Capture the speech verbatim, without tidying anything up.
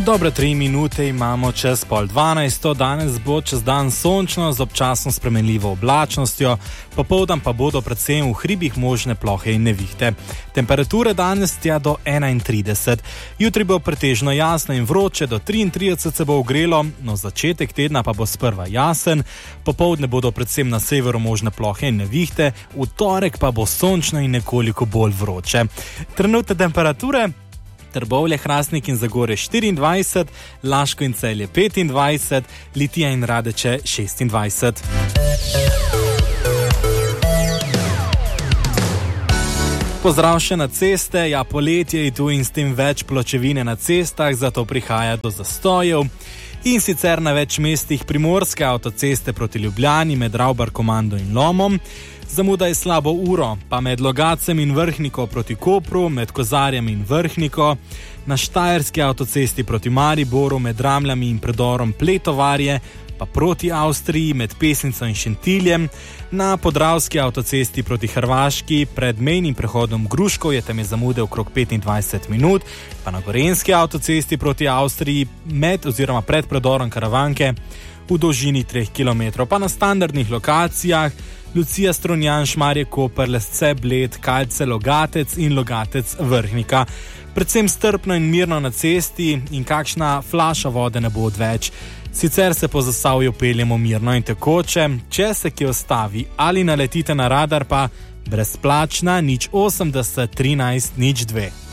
Dobre tri minute imamo čez pol dvanajsto, danes bo čez dan sončno z občasno spremenljivo oblačnostjo, popoldan pa bodo predvsem v hribih možne plohe in nevihte. Temperature danes tja do enaintrideset, jutri bo pretežno jasno in vroče, do triintrideset se bo ogrelo, no začetek tedna pa bo sprva jasen, popoldne bodo predvsem na severu možne plohe in nevihte, v torek pa bo sončno in nekoliko bolj vroče. Trenutne temperature: Trbovlje, Hrastnik in Zagorje štiriindvajset, Laško in Celje petindvajset, Litija in Radeče šestindvajset. Pozdrav še na ceste, ja, poletje je tu in s tem več pločevine na cestah, zato prihaja do zastojev. In sicer na več mestih primorske avtoceste proti Ljubljani med Ravbar-Komando in Lomom. Zamuda je slabo uro, pa med Logacem in Vrhniko proti Kopru, med Kozarjem in Vrhniko, na Štajerski avtocesti proti Mariboru med Ramljami in predorom Pletovarje, pa proti Avstriji med Pesnico in Šentiljem, na Podravski avtocesti proti Hrvaški pred mejnim prehodom Gruškov je tam je zamude okrog petindvajset minut, pa na Gorenjski avtocesti proti Avstriji med oziroma pred predorom Karavanke v dolžini treh kilometrov, pa na standardnih lokacijah Lucija, Strunjan, Šmarje, Koper, Lesce, Bled, Kalce, Logatec in Logatec Vrhnika. Predvsem strpno in mirno na cesti in kakšna flaša vode ne bo odveč. Sicer se po Zasavju peljemo mirno in tekoče, če se kje ostavi ali naletite na radar, pa brezplačna nič osemdeset trinajst nič dve.